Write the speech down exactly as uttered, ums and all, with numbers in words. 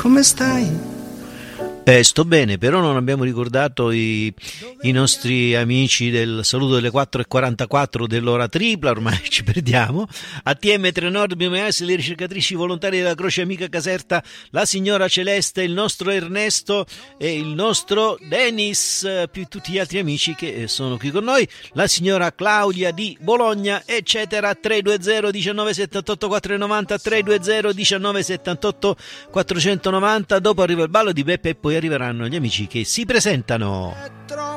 come stai? Eh, sto bene, però non abbiamo ricordato i, i nostri amici del saluto delle quattro e quarantaquattro dell'ora tripla, ormai ci perdiamo. A T M tre Nord, B M S, le ricercatrici volontarie della Croce Amica Caserta, la signora Celeste, il nostro Ernesto e il nostro Dennis, più tutti gli altri amici che sono qui con noi, la signora Claudia di Bologna, eccetera. Tre due zero diciannove settantotto quattrocentonovanta, tre due zero diciannove settantotto quattrocentonovanta. Dopo arriva il ballo di Peppe e poi arriveranno gli amici che si presentano.